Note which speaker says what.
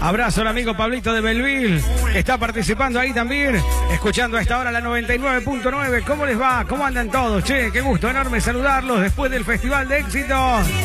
Speaker 1: Abrazo al amigo Pablito de Belleville, que está participando ahí también, escuchando a esta hora la 99.9. ¿Cómo les va? ¿Cómo andan todos? Che, qué gusto enorme saludarlos después del Festival de Éxitos.